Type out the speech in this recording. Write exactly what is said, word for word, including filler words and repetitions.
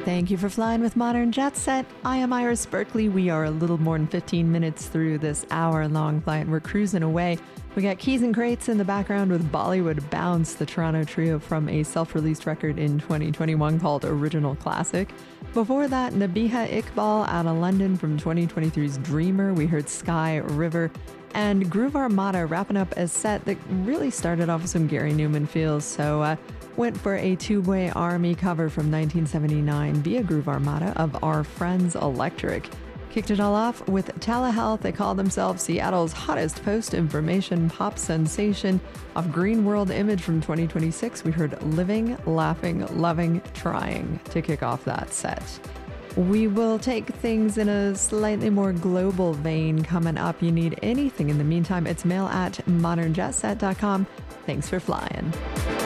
Thank you for flying with Modern Jet Set. I am Iris Berkeley. We are a little more than fifteen minutes through this hour-long flight. We're cruising away. We got Keys and Crates in the background with Bollywood Bounce, the Toronto trio from a self-released record in twenty twenty-one called Original Classic. Before that, Nabiha Iqbal out of London from twenty twenty-three's Dreamer. We heard Sky River. And Groove Armada wrapping up a set that really started off with some Gary Newman feels. So uh, went for a two-way Army cover from nineteen seventy-nine via Groove Armada of Our Friends Electric. Kicked it all off with Telehealth. They call themselves Seattle's hottest post-information pop sensation. Off Green World Image from twenty twenty-six, we heard Living, Laughing, Loving, Trying to kick off that set. We will take things in a slightly more global vein coming up. You need anything in the meantime, it's mail at modern jet set dot com. Thanks for flying.